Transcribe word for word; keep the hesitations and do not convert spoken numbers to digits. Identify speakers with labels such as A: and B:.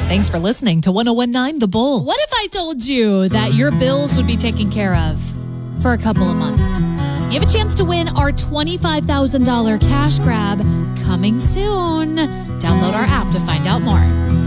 A: Thanks for listening to one oh one point nine The Bull. What if I told you that your bills would be taken care of for a couple of months? You have a chance to win our twenty-five thousand dollars cash grab coming soon. Download our app to find out more.